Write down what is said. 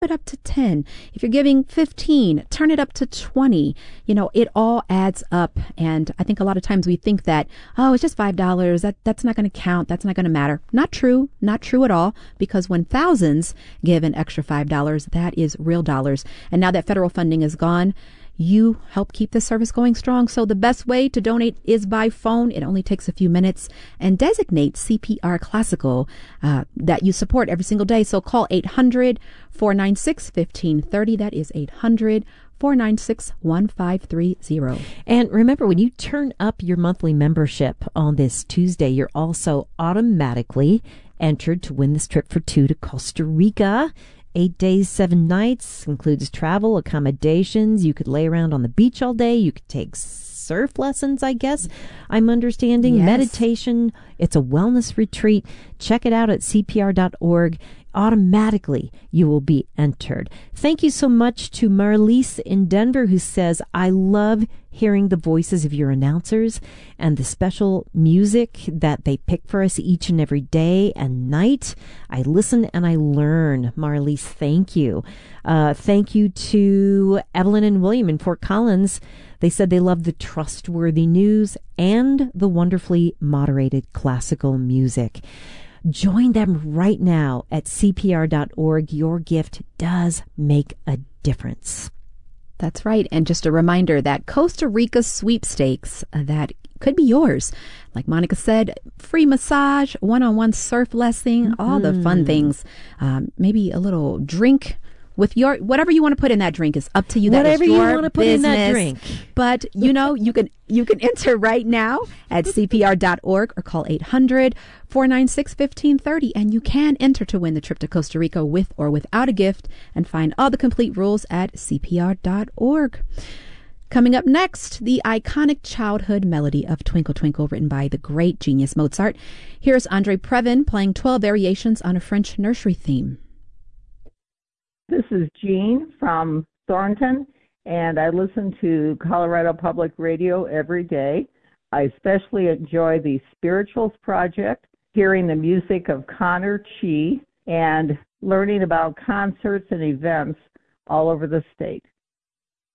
it up to 10. If you're giving 15, turn it up to 20. It all adds up. And I think a lot of times we think that, oh, it's just $5. That's not going to count. That's not going to matter. Not true. Not true at all. Because when thousands give an extra $5, that is real dollars. And now that federal funding is gone, you help keep the service going strong. So the best way to donate is by phone. It only takes a few minutes, and designate CPR Classical that you support every single day. So call 800-496-1530. That is 800-496-1530. And remember, when you turn up your monthly membership on this Tuesday, you're also automatically entered to win this trip for two to Costa Rica. 8 days, 7 nights, includes travel, accommodations. You could lay around on the beach all day. You could take surf lessons, I guess. I'm understanding. Yes. Meditation. It's a wellness retreat. Check it out at cpr.org. Automatically, you will be entered. Thank you so much to Marlise in Denver, who says, I love hearing the voices of your announcers and the special music that they pick for us each and every day and night. I listen and I learn. Marlise, thank you. Thank you to Evelyn and William in Fort Collins. They said they love the trustworthy news and the wonderfully moderated classical music. Join them right now at cpr.org. Your gift does make a difference. That's right. And just a reminder that Costa Rica sweepstakes, that could be yours. Like Monica said, free massage, one-on-one surf lesson, all the fun things. Maybe a little drink with your, whatever you want to put in that drink is up to you. Whatever that is your you want to put business. in that drink. But, you can enter right now at cpr.org or call 800-496-1530. And you can enter to win the trip to Costa Rica with or without a gift, and find all the complete rules at cpr.org. Coming up next, the iconic childhood melody of Twinkle Twinkle, written by the great genius Mozart. Here's Andre Previn playing 12 variations on a French nursery theme. This is Jean from Thornton, and I listen to Colorado Public Radio every day. I especially enjoy the Spirituals Project, hearing the music of Connor Chi, and learning about concerts and events all over the state.